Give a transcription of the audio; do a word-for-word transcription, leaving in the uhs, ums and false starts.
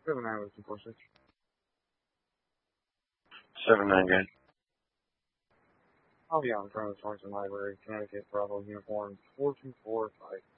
Seven nine with two four six. Seven nine, good. I'll be on front of the Sorensen Library, Connecticut, Bravo, uniform four two four five.